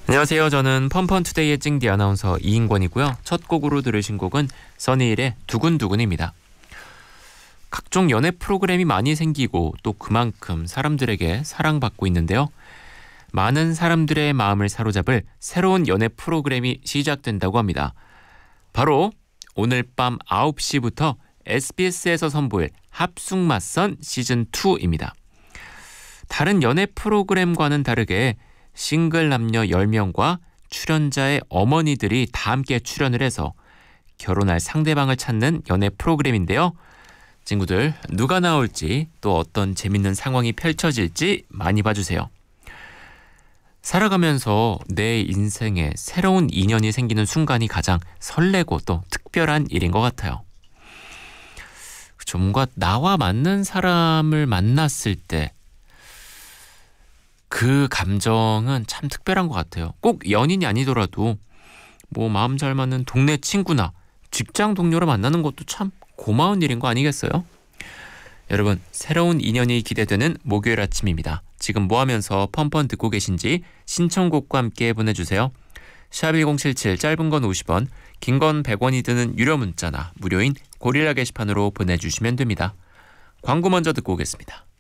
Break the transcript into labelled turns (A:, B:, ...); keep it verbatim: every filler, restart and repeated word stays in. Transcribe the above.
A: 안녕하세요. 저는 펀펀투데이의 찡디 아나운서 이인권이고요. 첫 곡으로 들으신 곡은 써니힐의 두근두근입니다. 각종 연애 프로그램이 많이 생기고 또 그만큼 사람들에게 사랑받고 있는데요. 많은 사람들의 마음을 사로잡을 새로운 연애 프로그램이 시작된다고 합니다. 바로 오늘 밤 아홉 시부터 에스비에스에서 선보일 합숙맞선 시즌이입니다. 다른 연애 프로그램과는 다르게 싱글 남녀 열 명과 출연자의 어머니들이 다 함께 출연을 해서 결혼할 상대방을 찾는 연애 프로그램인데요. 친구들, 누가 나올지 또 어떤 재밌는 상황이 펼쳐질지 많이 봐주세요. 살아가면서 내 인생에 새로운 인연이 생기는 순간이 가장 설레고 또 특별한 일인 것 같아요. 뭔가 나와 맞는 사람을 만났을 때 그 감정은 참 특별한 것 같아요. 꼭 연인이 아니더라도 뭐 마음 잘 맞는 동네 친구나 직장 동료를 만나는 것도 참 고마운 일인 거 아니겠어요? 여러분, 새로운 인연이 기대되는 목요일 아침입니다. 지금 뭐 하면서 펀펀 듣고 계신지 신청곡과 함께 보내주세요. 샵 일공칠칠, 짧은 건 오십 원, 긴 건 백 원이 드는 유료 문자나 무료인 고릴라 게시판으로 보내주시면 됩니다. 광고 먼저 듣고 오겠습니다.